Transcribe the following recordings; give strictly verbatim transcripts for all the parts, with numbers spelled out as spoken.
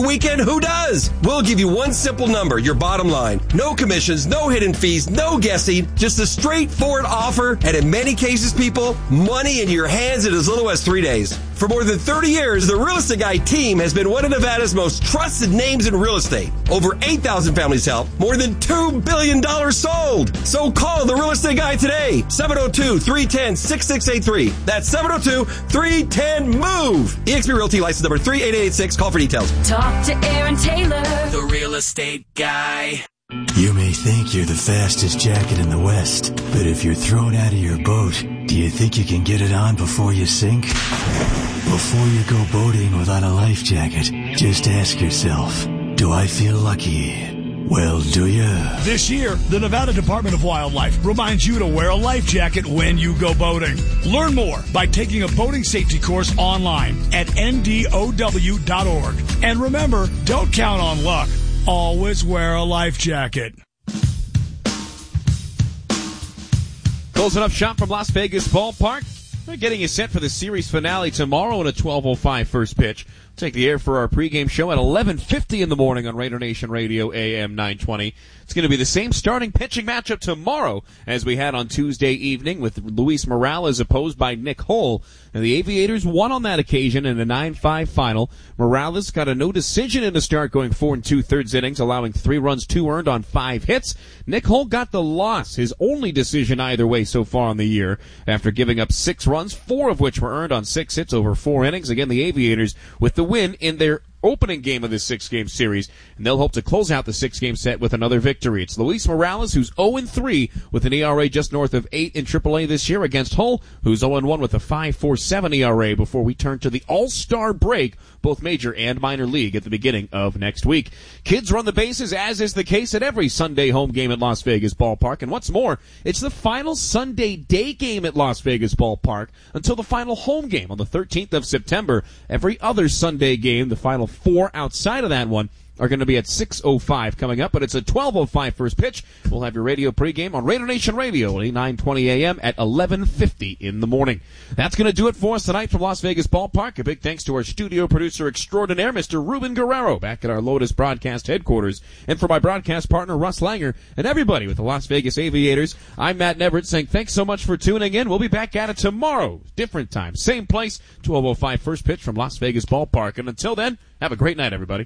weekend, who does? We'll give you one simple number, your bottom line. No commissions, no hidden fees, no guessing, just a straightforward offer, and in many cases, people, money in your hands in as little as three days. For more than thirty years, the Real Estate Guy team has been one of Nevada's most trusted names in real estate. Over eight thousand families helped, more than two billion dollars sold. So call the Real Estate Guy today, seven oh two, three one zero, six six eight three. That's seven oh two, three one zero, MOVE. eXp Realty license number three eight eight six. Call for details. Talk to Aaron Taylor, the Real Estate Guy. You may think you're the fastest jacket in the West, but if you're thrown out of your boat, do you think you can get it on before you sink? Before you go boating without a life jacket, just ask yourself, do I feel lucky? Well, do you? This year, the Nevada Department of Wildlife reminds you to wear a life jacket when you go boating. Learn more by taking a boating safety course online at N D O W dot org. And remember, don't count on luck. Always wear a life jacket. Closing up shop from Las Vegas Ballpark. We're getting you set for the series finale tomorrow at a twelve oh five first pitch. Take the air for our pregame show at eleven fifty in the morning on Raider Nation Radio A M nine twenty. It's going to be the same starting pitching matchup tomorrow as we had on Tuesday evening with Luis Morales opposed by Nick Hull. And the Aviators won on that occasion in a nine five final. Morales got a no decision in the start, going four and two-thirds innings, allowing three runs, two earned on five hits. Nick Hull got the loss, his only decision either way so far on the year, after giving up six runs, four of which were earned on six hits over four innings. Again, the Aviators with the win in their opening game of this six-game series, and they'll hope to close out the six-game set with another victory. It's Luis Morales, who's oh and three with an E R A just north of eight in triple A this year, against Hull, who's oh and one with a five point four seven E R A before we turn to the All-Star break, both major and minor league, at the beginning of next week. Kids run the bases, as is the case at every Sunday home game at Las Vegas Ballpark, and what's more, it's the final Sunday day game at Las Vegas Ballpark until the final home game on the thirteenth of September. Every other Sunday game, the final four outside of that one, are going to be at six oh five coming up, but it's a twelve oh five first pitch. We'll have your radio pregame on Raider Nation Radio at nine twenty a.m. at eleven fifty in the morning. That's going to do it for us tonight from Las Vegas Ballpark. A big thanks to our studio producer extraordinaire, Mister Ruben Guerrero, back at our Lotus broadcast headquarters, and for my broadcast partner, Russ Langer, and everybody with the Las Vegas Aviators. I'm Matt Neverett saying thanks so much for tuning in. We'll be back at it tomorrow, different time, same place, twelve oh five first pitch from Las Vegas Ballpark. And until then, have a great night, everybody.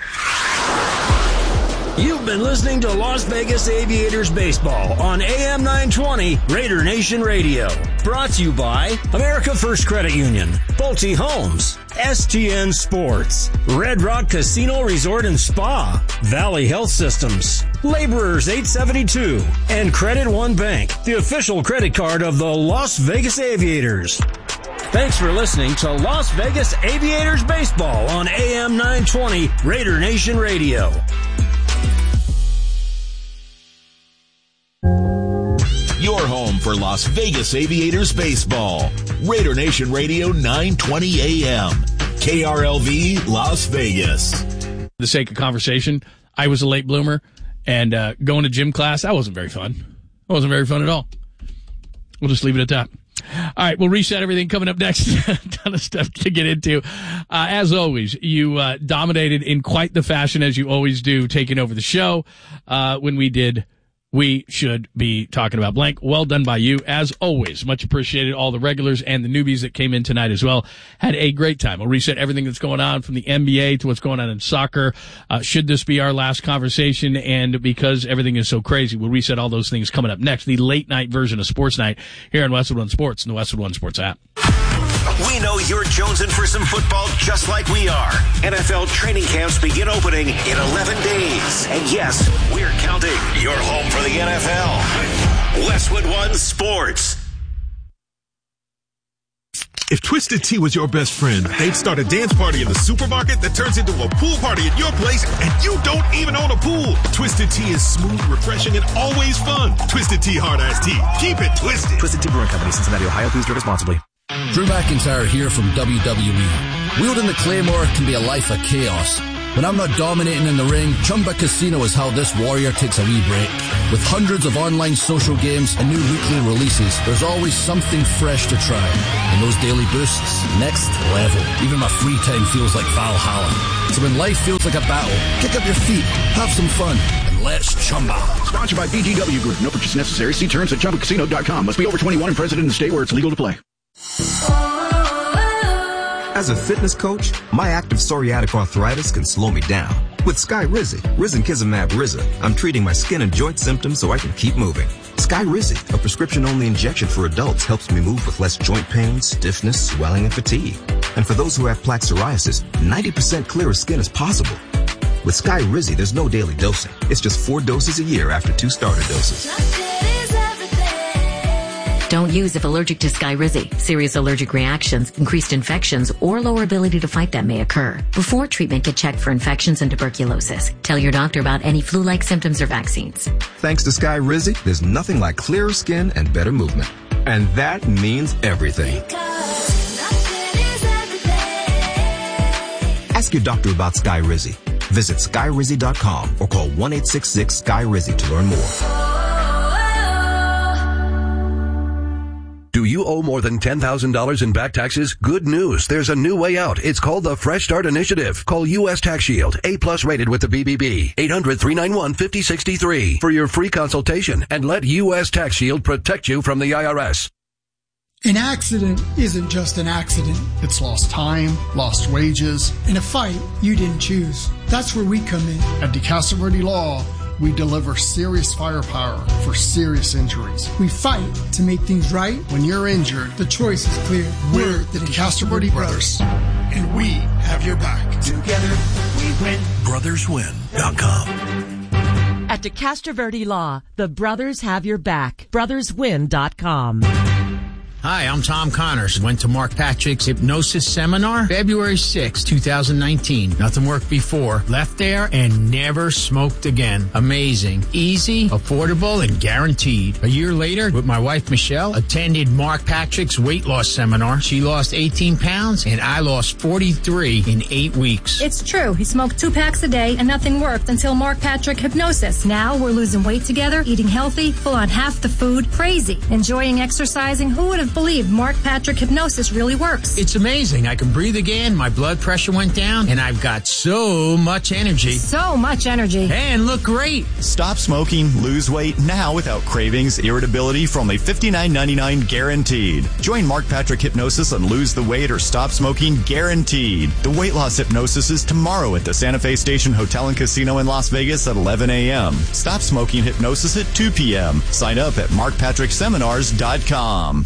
You've been listening to Las Vegas Aviators Baseball on A M nine twenty Raider Nation Radio. Brought to you by America First Credit Union, Pulte Homes, S T N Sports, Red Rock Casino Resort and Spa, Valley Health Systems, Laborers eight seventy-two, and Credit One Bank, the official credit card of the Las Vegas Aviators. Thanks for listening to Las Vegas Aviators Baseball on A M nine twenty Raider Nation Radio. Your home for Las Vegas Aviators Baseball. Raider Nation Radio, nine twenty a.m. K R L V, Las Vegas. For the sake of conversation, I was a late bloomer, and uh, going to gym class, that wasn't very fun. It wasn't very fun at all. We'll just leave it at that. All right, we'll reset everything coming up next. A ton of stuff to get into. Uh, as always, you uh, dominated in quite the fashion, as you always do, taking over the show uh, when we did We Should Be Talking About Blank. Well done by you, as always. Much appreciated. All the regulars and the newbies that came in tonight as well had a great time. We'll reset everything that's going on from the N B A to what's going on in soccer. Uh, should this be our last conversation? And because everything is so crazy, we'll reset all those things coming up next. The late night version of Sports Night here on Westwood One Sports and the Westwood One Sports app. We know you're jonesing for some football just like we are. N F L training camps begin opening in eleven days. And yes, we're counting. You're home for the N F L. Westwood One Sports. If Twisted Tea was your best friend, they'd start a dance party in the supermarket that turns into a pool party at your place, and you don't even own a pool. Twisted Tea is smooth, refreshing, and always fun. Twisted Tea Hard Iced Tea. Keep it twisted. Twisted Tea Brewing Company, Cincinnati, Ohio. Please drink responsibly. Drew McIntyre here from W W E. Wielding the Claymore can be a life of chaos. When I'm not dominating in the ring, Chumba Casino is how this warrior takes a wee break. With hundreds of online social games and new weekly releases, there's always something fresh to try. And those daily boosts, next level. Even my free time feels like Valhalla. So when life feels like a battle, kick up your feet, have some fun, and let's Chumba. Sponsored by B G W Group. No purchase necessary. See terms at Chumba Casino dot com. Must be over twenty-one and present in the state where it's legal to play. As a fitness coach, my active psoriatic arthritis can slow me down. With Skyrizi, Risankizumab Riza, I'm treating my skin and joint symptoms so I can keep moving. Skyrizi, a prescription-only injection for adults, helps me move with less joint pain, stiffness, swelling, and fatigue. And for those who have plaque psoriasis, ninety percent clearer skin is possible. With Skyrizi, there's no daily dosing. It's just four doses a year after two starter doses. Don't use if allergic to Skyrizi. Serious allergic reactions, increased infections, or lower ability to fight them may occur. Before treatment, get checked for infections and tuberculosis. Tell your doctor about any flu-like symptoms or vaccines. Thanks to Skyrizi, there's nothing like clearer skin and better movement. And that means everything. Ask your doctor about Skyrizi. Visit Skyrizi dot com or call one eight six six Sky Rizi to learn more. Do you owe more than ten thousand dollars in back taxes? Good news. There's a new way out. It's called the Fresh Start Initiative. Call U S Tax Shield, A plus rated with the B B B. eight hundred, three nine one, five oh six three for your free consultation and let U S Tax Shield protect you from the I R S. An accident isn't just an accident. It's lost time, lost wages, and a fight you didn't choose. That's where we come in. At DeCastro Verde Law, we deliver serious firepower for serious injuries. We fight to make things right. When you're injured, the choice is clear. We're the DeCastro Verde Brothers, and we have your back. Together, we win. brothers win dot com. At DeCastro Verde Law, the brothers have your back. brothers win dot com. Hi, I'm Tom Connors. Went to Mark Patrick's hypnosis seminar February sixth, twenty nineteen. Nothing worked before. Left there and never smoked again. Amazing. Easy, affordable, and guaranteed. A year later, with my wife Michelle, attended Mark Patrick's weight loss seminar. She lost eighteen pounds and I lost forty-three in eight weeks. It's true. He smoked two packs a day and nothing worked until Mark Patrick Hypnosis. Now we're losing weight together, eating healthy, full on half the food, crazy, enjoying exercising. Who would have believed Mark Patrick Hypnosis really works? It's amazing. I can breathe again. My blood pressure went down and I've got so much energy. So much energy. And look great. Stop smoking, lose weight now without cravings, irritability for only fifty-nine ninety-nine guaranteed. Join Mark Patrick Hypnosis and lose the weight or stop smoking guaranteed. The weight loss hypnosis is tomorrow at the Santa Fe Station Hotel and Casino in Las Vegas at eleven a.m. Stop smoking hypnosis at two p.m. Sign up at mark patrick seminars dot com.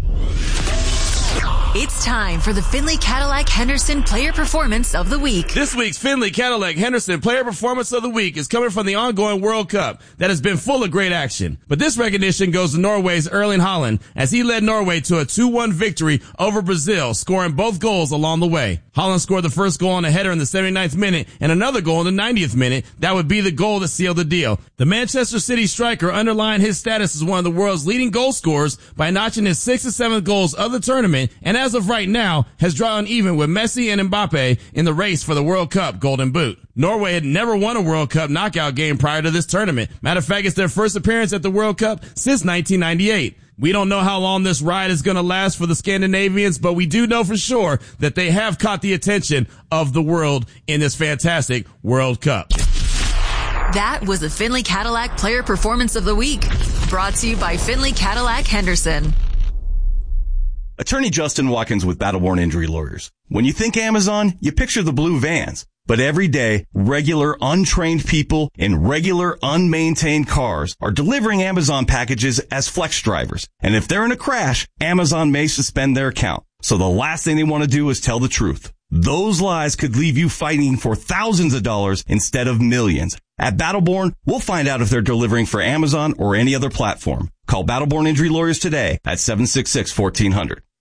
It's time for the Findlay Cadillac Henderson Player Performance of the Week. This week's Findlay Cadillac Henderson Player Performance of the Week is coming from the ongoing World Cup that has been full of great action. But this recognition goes to Norway's Erling Haaland as he led Norway to a two one victory over Brazil, scoring both goals along the way. Haaland scored the first goal on a header in the seventy-ninth minute and another goal in the ninetieth minute. That would be the goal that sealed the deal. The Manchester City striker underlined his status as one of the world's leading goal scorers by notching his sixth and seventh goals of the tournament, and as of right now has drawn even with Messi and Mbappe in the race for the World Cup Golden Boot. Norway had never won a World Cup knockout game prior to this tournament. Matter of fact, it's their first appearance at the World Cup since nineteen ninety-eight. We don't know how long this ride is going to last for the Scandinavians, but we do know for sure that they have caught the attention of the world in this fantastic World Cup. That was the Findlay Cadillac Player Performance of the Week, brought to you by Findlay Cadillac Henderson. Attorney Justin Watkins with Battleborn Injury Lawyers. When you think Amazon, you picture the blue vans. But every day, regular untrained people in regular unmaintained cars are delivering Amazon packages as flex drivers. And if they're in a crash, Amazon may suspend their account. So the last thing they want to do is tell the truth. Those lies could leave you fighting for thousands of dollars instead of millions. At Battleborn, we'll find out if they're delivering for Amazon or any other platform. Call Battleborn Injury Lawyers today at seven six six, one four zero zero.